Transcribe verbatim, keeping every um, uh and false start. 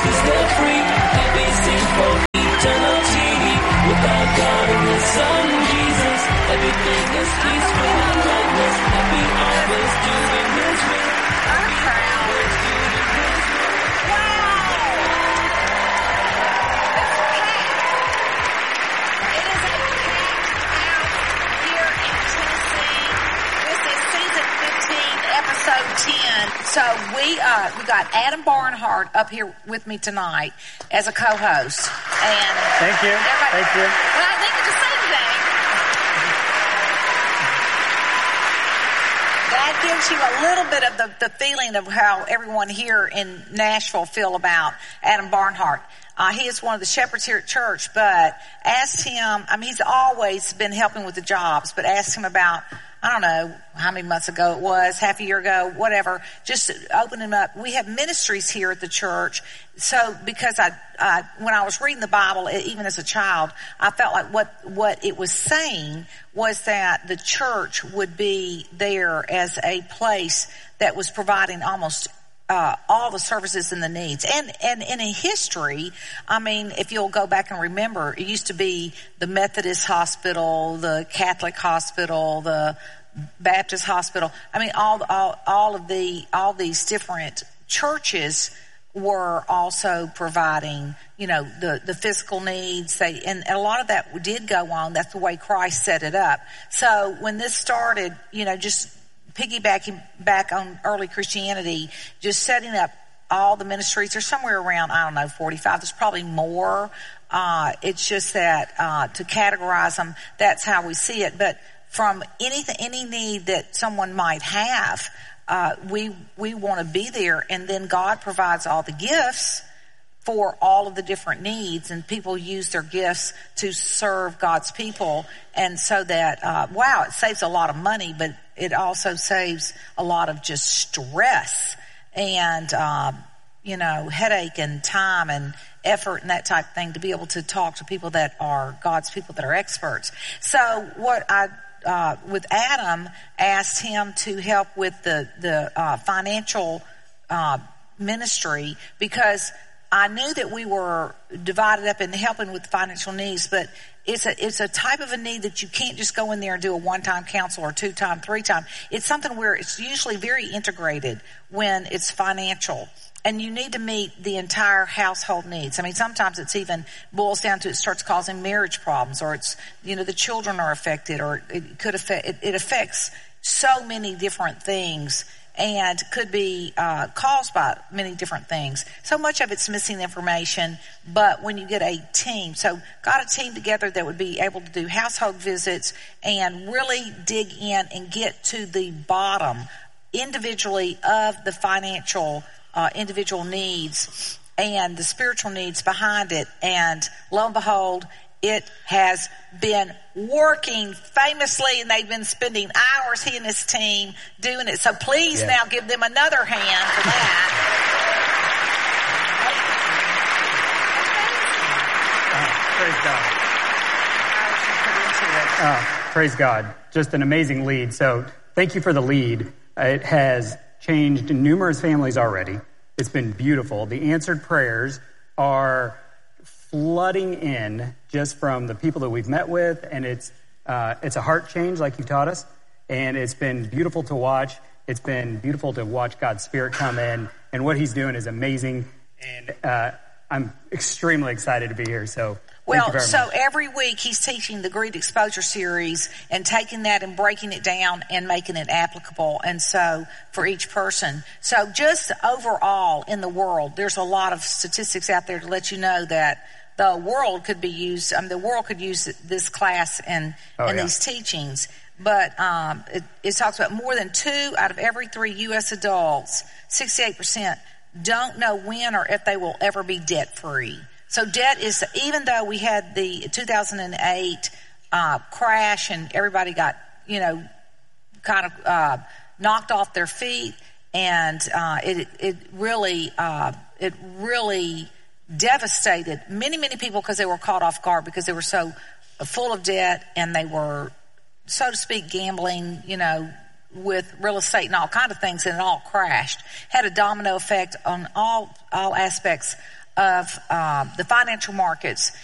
is not free. Happy sing for eternity. Without God and His Son Jesus, everything is peaceful and lightness. Happy always doing His will. I'm proud. Episode ten. So we uh, we got Adam Barnhart up here with me tonight as a co-host. And thank you. Thank you. Well, I think to say today, that gives you a little bit of the, the feeling of how everyone here in Nashville feel about Adam Barnhart. Uh, he is one of the shepherds here at church, but asked him, I mean, he's always been helping with the jobs, but asked him about, I don't know how many months ago it was, half a year ago, whatever, just open him up. We have ministries here at the church. So because I, uh, when I was reading the Bible, even as a child, I felt like what, what it was saying was that the church would be there as a place that was providing almost Uh, all the services and the needs. And, and in a history, I mean, if you'll go back and remember, it used to be the Methodist hospital, the Catholic hospital, the Baptist hospital. I mean, all, all, all of the, all these different churches were also providing, you know, the, the physical needs. They, and a lot of that did go on. That's the way Christ set it up. So when this started, you know, just piggybacking back on early Christianity, just setting up all the ministries. There's somewhere around, I don't know, forty-five. There's probably more. Uh, it's just that, uh, to categorize them, that's how we see it. But from anything, any need that someone might have, uh, we, we want to be there. And then God provides all the gifts for all of the different needs, and people use their gifts to serve God's people. And so that, uh, wow, it saves a lot of money, but it also saves a lot of just stress and, um, you know, headache and time and effort and that type of thing to be able to talk to people that are God's people, that are experts. So what I, uh, with Adam, asked him to help with the, the, uh, financial, uh, ministry, because I knew that we were divided up in helping with financial needs, but it's a, it's a type of a need that you can't just go in there and do a one-time counsel or two-time, three-time. It's something where it's usually very integrated when it's financial. And you need to meet the entire household needs. I mean, sometimes it's even boils down to it starts causing marriage problems, or it's, you know, the children are affected, or it could affect, it, it affects so many different things, and could be uh, caused by many different things. So much of it's missing information, but when you get a team, so got a team together that would be able to do household visits and really dig in and get to the bottom individually of the financial uh, individual needs and the spiritual needs behind it. And lo and behold, it has been working famously, and they've been spending hours, he and his team, doing it. So please yeah. now give them another hand for that. Uh, praise God. Uh, praise God. Just an amazing lead. So thank you for the lead. It has changed numerous families already. It's been beautiful. The answered prayers are flooding in just from the people that we've met with, and it's uh, it's a heart change like you taught us, and it's been beautiful to watch. It's been beautiful to watch God's Spirit come in, and what He's doing is amazing, and uh, I'm extremely excited to be here. So well, thank you very so much. Every week He's teaching the Great Exposure series and taking that and breaking it down and making it applicable, and so for each person. So just overall in the world, there's a lot of statistics out there to let you know that the world could be used, I mean, the world could use this class and, oh, and yeah. these teachings. But um, it, it talks about more than two out of every three U S adults, sixty-eight percent, don't know when or if they will ever be debt-free. So debt is, even though we had the two thousand eight uh, crash and everybody got, you know, kind of uh, knocked off their feet, and uh, it it really uh, it really devastated many, many people because they were caught off guard because they were so full of debt, and they were, so to speak, gambling, you know, with real estate and all kind of things, and it all crashed. Had a domino effect on all all aspects of uh, the financial markets